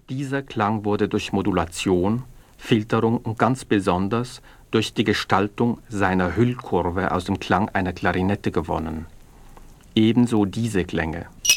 Dieser Klang wurde durch Modulation, Filterung und ganz besonders durch die Gestaltung seiner Hüllkurve aus dem Klang einer Klarinette gewonnen. Ebenso diese Klänge.